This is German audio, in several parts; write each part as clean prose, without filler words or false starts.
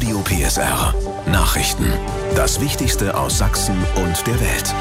Radio PSR. Nachrichten. Das Wichtigste aus Sachsen und der Welt.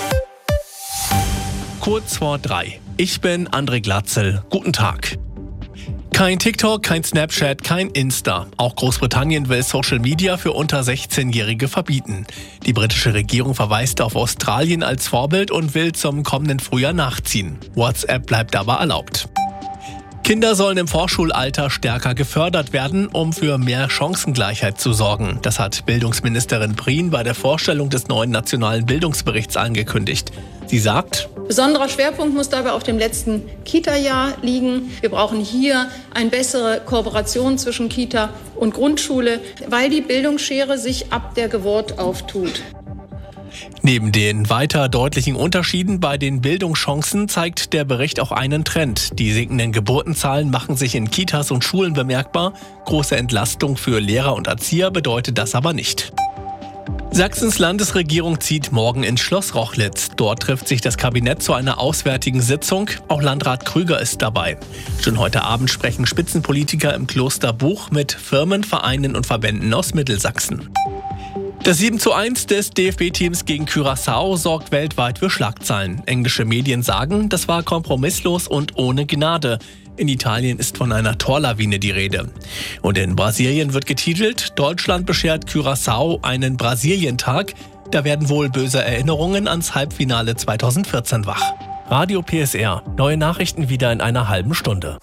Kurz vor 3. Ich bin André Glatzel. Guten Tag. Kein TikTok, kein Snapchat, kein Insta. Auch Großbritannien will Social Media für unter 16-Jährige verbieten. Die britische Regierung verweist auf Australien als Vorbild und will zum kommenden Frühjahr nachziehen. WhatsApp bleibt aber erlaubt. Kinder sollen im Vorschulalter stärker gefördert werden, um für mehr Chancengleichheit zu sorgen. Das hat Bildungsministerin Prien bei der Vorstellung des neuen nationalen Bildungsberichts angekündigt. Sie sagt: Besonderer Schwerpunkt muss dabei auf dem letzten Kita-Jahr liegen. Wir brauchen hier eine bessere Kooperation zwischen Kita und Grundschule, weil die Bildungsschere sich ab der Geburt auftut. Neben den weiter deutlichen Unterschieden bei den Bildungschancen zeigt der Bericht auch einen Trend. Die sinkenden Geburtenzahlen machen sich in Kitas und Schulen bemerkbar. Große Entlastung für Lehrer und Erzieher bedeutet das aber nicht. Sachsens Landesregierung zieht morgen ins Schloss Rochlitz. Dort trifft sich das Kabinett zu einer auswärtigen Sitzung. Auch Landrat Krüger ist dabei. Schon heute Abend sprechen Spitzenpolitiker im Kloster Buch mit Firmen, Vereinen und Verbänden aus Mittelsachsen. Das 7:1 des DFB-Teams gegen Curaçao sorgt weltweit für Schlagzeilen. Englische Medien sagen, das war kompromisslos und ohne Gnade. In Italien ist von einer Torlawine die Rede. Und in Brasilien wird getitelt: Deutschland beschert Curaçao einen Brasilientag. Da werden wohl böse Erinnerungen ans Halbfinale 2014 wach. Radio PSR. Neue Nachrichten wieder in einer halben Stunde.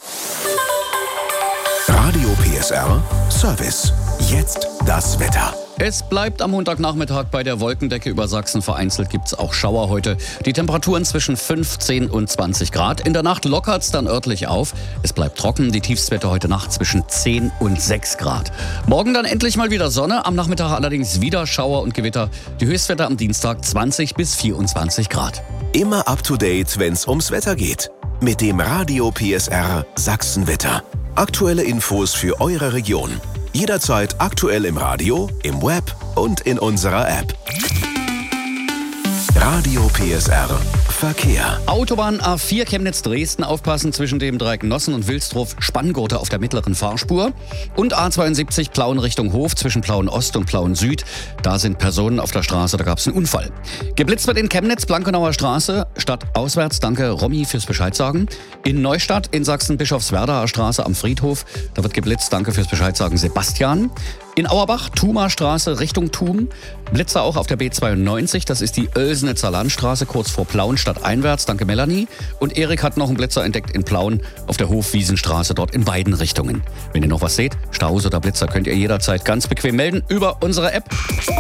Radio PSR Service. Jetzt das Wetter. Es bleibt am Montagnachmittag bei der Wolkendecke über Sachsen. Vereinzelt gibt es auch Schauer heute. Die Temperaturen zwischen 15 und 20 Grad. In der Nacht lockert es dann örtlich auf. Es bleibt trocken. Die Tiefstwerte heute Nacht zwischen 10 und 6 Grad. Morgen dann endlich mal wieder Sonne. Am Nachmittag allerdings wieder Schauer und Gewitter. Die Höchstwerte am Dienstag 20 bis 24 Grad. Immer up to date, wenn's ums Wetter geht. Mit dem Radio PSR Sachsenwetter. Aktuelle Infos für eure Region. Jederzeit aktuell im Radio, im Web und in unserer App. Radio PSR Verkehr. Autobahn A4 Chemnitz-Dresden, aufpassen zwischen dem Dreieck Nossen und Wilsdruf, Spanngurte auf der mittleren Fahrspur. Und A72 Plauen Richtung Hof zwischen Plauen Ost und Plauen Süd. Da sind Personen auf der Straße, da gab es einen Unfall. Geblitzt wird in Chemnitz, Blankenauer Straße, stadtauswärts. Danke Romy fürs Bescheid sagen. In Neustadt in Sachsen Bischofswerdaer Straße am Friedhof, da wird geblitzt. Danke fürs Bescheid sagen Sebastian. In Auerbach, Thumer Straße Richtung Thum. Blitzer auch auf der B92, das ist die Oelsnitzer Landstraße, kurz vor Plauen stadteinwärts. Danke Melanie. Und Erik hat noch einen Blitzer entdeckt in Plauen auf der Hofwiesenstraße, dort in beiden Richtungen. Wenn ihr noch was seht, Staus oder Blitzer, könnt ihr jederzeit ganz bequem melden über unsere App.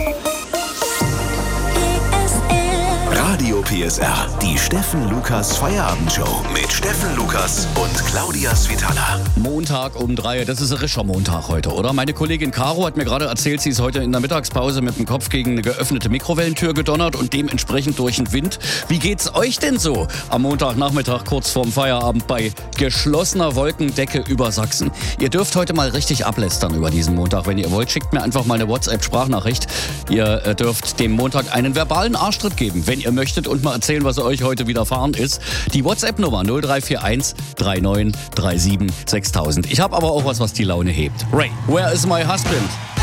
Radio PSR, die Steffen Lukas Feierabendshow mit Steffen Lukas und Claudia Svitala. Montag um 3, das ist ein rischer Montag heute, oder? Meine Kollegin Caro hat mir gerade erzählt, sie ist heute in der Mittagspause mit dem Kopf gegen eine geöffnete Mikrowellentür gedonnert und dementsprechend durch den Wind. Wie geht's euch denn so am Montagnachmittag kurz vorm Feierabend bei geschlossener Wolkendecke über Sachsen? Ihr dürft heute mal richtig ablästern über diesen Montag. Wenn ihr wollt, schickt mir einfach mal eine WhatsApp-Sprachnachricht. Ihr dürft dem Montag einen verbalen Arschtritt geben, wenn ihr möchtet, und mal erzählen, was euch heute widerfahren ist. Die WhatsApp-Nummer 0341 39 37 6000. Ich habe aber auch was die Laune hebt. Ray, where is my husband?